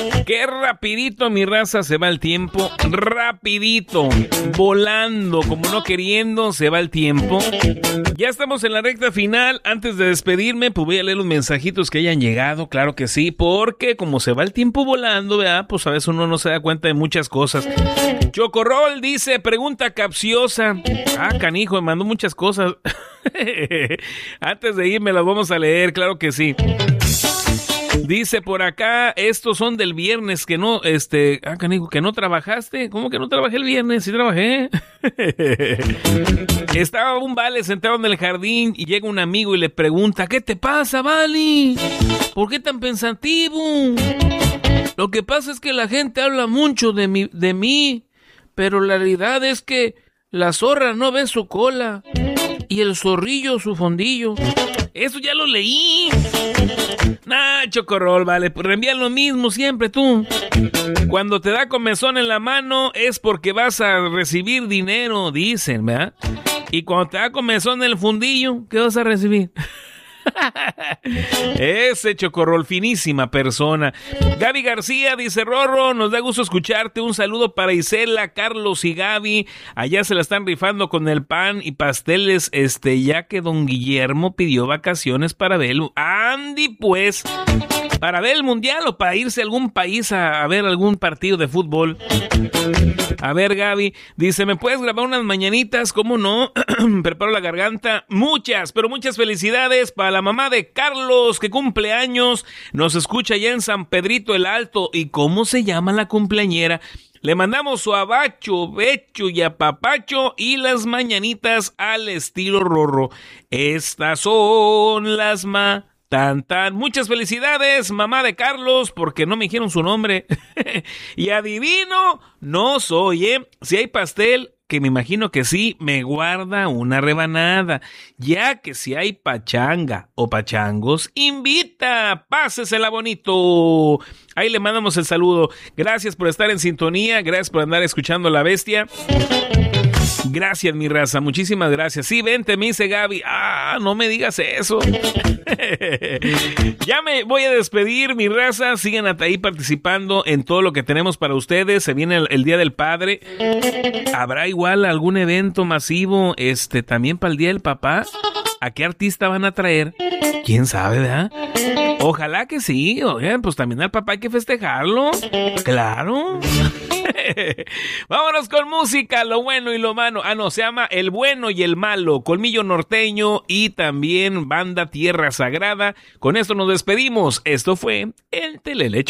Qué rapidito, mi raza, se va el tiempo. Rapidito, volando, como no queriendo, se va el tiempo. Ya estamos en la recta final. Antes de despedirme, pues voy a leer los mensajitos que hayan llegado, claro que sí, porque como se va el tiempo volando, ¿verdad? Pues a veces uno no se da cuenta de muchas cosas. Chocorrol dice, pregunta capciosa. Canijo, me mandó muchas cosas. Antes de irme las vamos a leer, claro que sí. Dice por acá, estos son del viernes, que no, canijo, que no trabajaste. ¿Cómo que no trabajé el viernes? Sí trabajé. Estaba un Vale sentado en el jardín y llega un amigo y le pregunta, ¿qué te pasa, Vale? ¿Por qué tan pensativo? Lo que pasa es que la gente habla mucho de mí, pero la realidad es que la zorra no ve su cola y el zorrillo su fondillo. Eso ya lo leí. Chocorrol, vale, pues reenvían lo mismo siempre tú. Cuando te da comezón en la mano es porque vas a recibir dinero, dicen, ¿verdad? Y cuando te da comezón en el fundillo, ¿qué vas a recibir? Ese Chocorrol, finísima persona. Gaby García dice, Rorro, nos da gusto escucharte. Un saludo para Isela, Carlos y Gaby. Allá se la están rifando con el pan y pasteles, ya que don Guillermo pidió vacaciones para ver. Andy, pues, para ver el mundial o para irse a algún país a ver algún partido de fútbol. A ver, Gaby, dice, ¿me puedes grabar unas mañanitas? ¿Cómo no? Preparo la garganta. Muchas, pero muchas felicidades para la mamá de Carlos, que cumple años. Nos escucha allá en San Pedrito el Alto. ¿Y cómo se llama la cumpleañera? Le mandamos su abacho, becho y apapacho y las mañanitas al estilo Rorro. Estas son las Muchas felicidades, mamá de Carlos, porque no me dijeron su nombre. Y adivino, no soy, Si hay pastel, que me imagino que sí, me guarda una rebanada. Ya que si hay pachanga o pachangos, invita, pásesela bonito. Ahí le mandamos el saludo. Gracias por estar en sintonía, gracias por andar escuchando La Bestia. Gracias, mi raza, muchísimas gracias. Sí, vente, me dice Gaby. No me digas eso. Ya me voy a despedir, mi raza. Sigan hasta ahí participando en todo lo que tenemos para ustedes. Se viene el Día del Padre. ¿Habrá igual algún evento masivo también para el Día del Papá? ¿A qué artista van a traer? ¿Quién sabe, verdad? Ojalá que sí. Oigan, pues también al papá hay que festejarlo. Claro. Vámonos con música, lo bueno y lo malo. Se llama El Bueno y el Malo, Colmillo Norteño y también banda Tierra Sagrada. Con esto nos despedimos. Esto fue el Telelecho.